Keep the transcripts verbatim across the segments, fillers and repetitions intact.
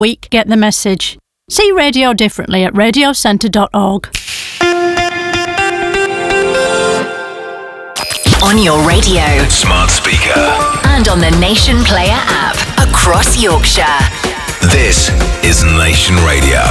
week. Get the message. See radio differently at radio centre dot org. On your radio, smart speaker, and on the Nation Player app across Yorkshire. This is Nation Radio.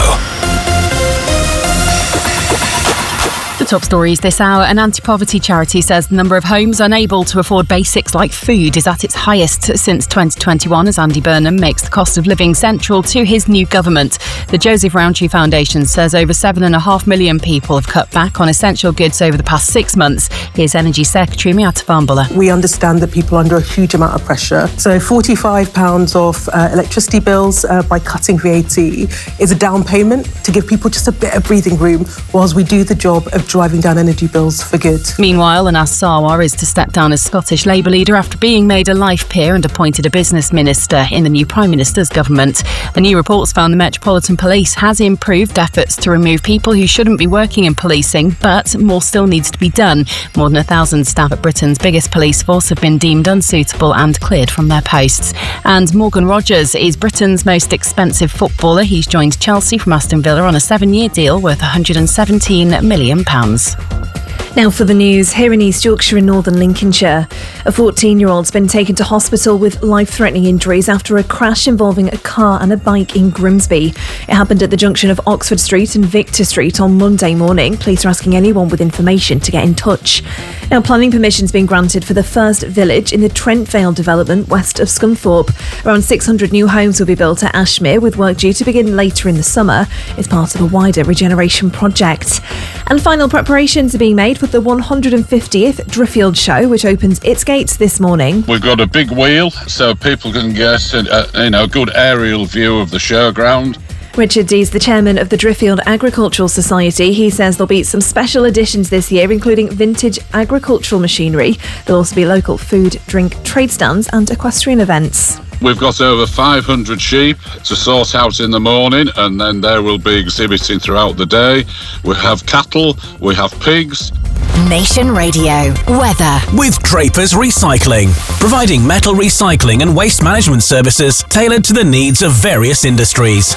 The top stories this hour. An anti-poverty charity says the number of homes unable to afford basics like food is at its highest since twenty twenty-one, as Andy Burnham makes the cost of living central to his new government. The Joseph Rowntree Foundation says over seven and a half million people have cut back on essential goods over the past six months. Here's Energy Secretary Miata Fahnbulleh. We understand that people are under a huge amount of pressure. So forty-five pounds off uh, electricity bills uh, by cutting V A T is a down payment to give people just a bit of breathing room whilst we do the job of driving down energy bills for good. Meanwhile, Anas Sarwar is to step down as Scottish Labour leader after being made a life peer and appointed a business minister in the new Prime Minister's government. The new reports found the Metropolitan Police has improved efforts to remove people who shouldn't be working in policing, but more still needs to be done. More than a thousand staff at Britain's biggest police force have been deemed unsuitable and cleared from their posts. And Morgan Rogers is Britain's most expensive footballer. He's joined Chelsea from Aston Villa on a seven-year deal worth one hundred seventeen million pounds. Now for the news, here in East Yorkshire and Northern Lincolnshire. A fourteen-year-old's been taken to hospital with life-threatening injuries after a crash involving a car and a bike in Grimsby. It happened at the junction of Oxford Street and Victor Street on Monday morning. Police are asking anyone with information to get in touch. Now, planning permission's been granted for the first village in the Trent Vale development west of Scunthorpe. Around six hundred new homes will be built at Ashmere, with work due to begin later in the summer. It's part of a wider regeneration project. And final preparations are being made for the one hundred fiftieth Driffield Show, which opens its gates this morning. We've got a big wheel so people can get a, you know, a good aerial view of the showground. Richard Dees, the chairman of the Driffield Agricultural Society, he says there'll be some special additions this year, including vintage agricultural machinery. There'll also be local food, drink, trade stands and equestrian events. We've got over five hundred sheep to sort out in the morning, and then they will be exhibiting throughout the day. We have cattle, we have pigs. Nation Radio weather with Drapers Recycling, providing metal recycling and waste management services tailored to the needs of various industries.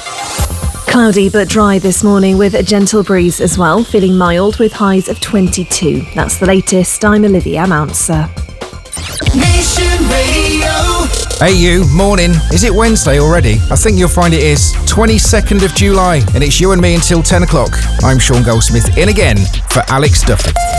Cloudy but dry this morning with a gentle breeze as well, feeling mild with highs of twenty-two. That's the latest. I'm Olivia Mounser. Nation Radio. Hey you, morning. Is it Wednesday already? I think you'll find it is. twenty-second of July, and it's you and me until ten o'clock. I'm Sean Goldsmith, in again for Alex Duffy.